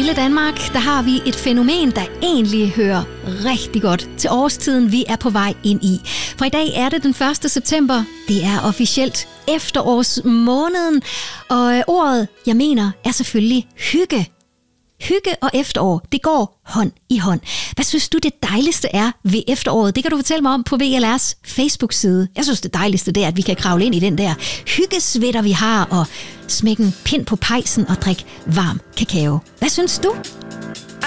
lille Danmark, der har vi et fænomen, der egentlig hører rigtig godt til årstiden, vi er på vej ind i. For i dag er det den 1. september. Det er officielt efterårsmåneden, og ordet, jeg mener, er selvfølgelig hygge. Hygge og efterår, det går hånd i hånd. Hvad synes du det dejligste er ved efteråret? Det kan du fortælle mig om på VLR's Facebook-side. Jeg synes det dejligste det er, at vi kan kravle ind i den der hyggesvætter, vi har, og smække en pind på pejsen og drikke varm kakao. Hvad synes du?